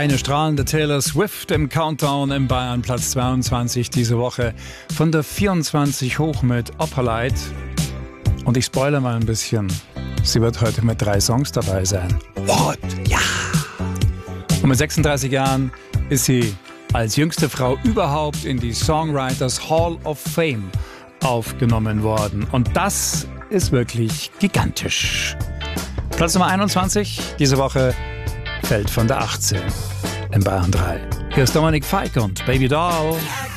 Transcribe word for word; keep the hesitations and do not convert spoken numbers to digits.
Eine strahlende Taylor Swift im Countdown in Bayern, Platz zweiundzwanzig diese Woche. Von der vierundzwanzig hoch mit Opperlight. Und ich spoilere mal ein bisschen. Sie wird heute mit drei Songs dabei sein. What? Ja! Und mit sechsunddreißig Jahren ist sie als jüngste Frau überhaupt in die Songwriters Hall of Fame aufgenommen worden. Und das ist wirklich gigantisch. Platz Nummer einundzwanzig diese Woche fällt von der achtzehn in Bayern drei. Hier ist Dominik Fike und Baby Doll.